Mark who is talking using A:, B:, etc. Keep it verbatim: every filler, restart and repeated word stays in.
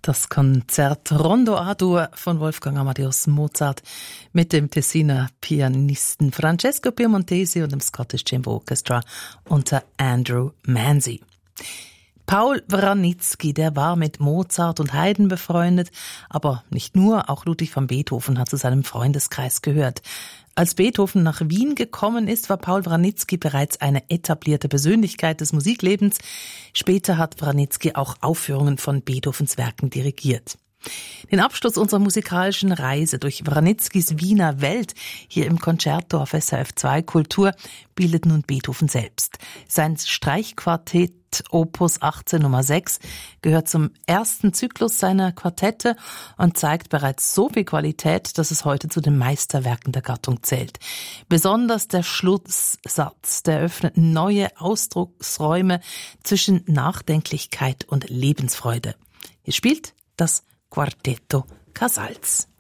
A: Das Konzert Rondo A-Dur von Wolfgang Amadeus Mozart mit dem Tessiner Pianisten Francesco Piemontesi und dem Scottish Chamber Orchestra unter Andrew Manzi. Paul Wranitzky, der war mit Mozart und Haydn befreundet, aber nicht nur, auch Ludwig van Beethoven hat zu seinem Freundeskreis gehört. Als Beethoven nach Wien gekommen ist, war Paul Wranitzky bereits eine etablierte Persönlichkeit des Musiklebens. Später hat Wranitzky auch Aufführungen von Beethovens Werken dirigiert. Den Abschluss unserer musikalischen Reise durch Wranitzkys Wiener Welt hier im Concerto auf S R F zwei Kultur bildet nun Beethoven selbst. Sein Streichquartett Opus achtzehn Nummer sechs gehört zum ersten Zyklus seiner Quartette und zeigt bereits so viel Qualität, dass es heute zu den Meisterwerken der Gattung zählt. Besonders der Schlusssatz, der öffnet neue Ausdrucksräume zwischen Nachdenklichkeit und Lebensfreude. Hier spielt das Quartetto Casals.